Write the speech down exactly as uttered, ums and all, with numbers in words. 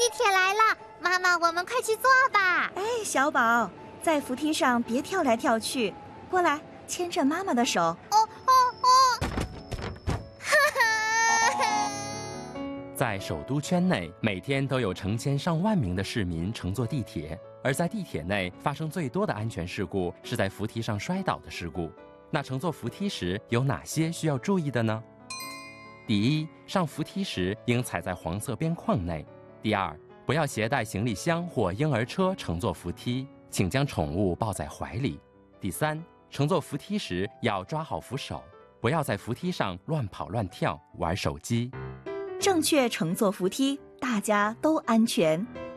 铁来了，妈妈，我们快去坐吧。 哎，小宝，在扶梯上别跳来跳去，过来牵着妈妈的手。 哦哦哦！ 在首都圈内，每天都有成千上万名的市民乘坐地铁，而在地铁内发生最多的安全事故是在扶梯上摔倒的事故。那乘坐扶梯时有哪些需要注意的呢？第一，上扶梯时应踩在黄色边框内。第二，不要携带行李箱或婴儿车乘坐扶梯，请将宠物抱在怀里。第三，乘坐扶梯时要抓好扶手，不要在扶梯上乱跑乱跳，玩手机。 正确乘坐扶梯，大家都安全。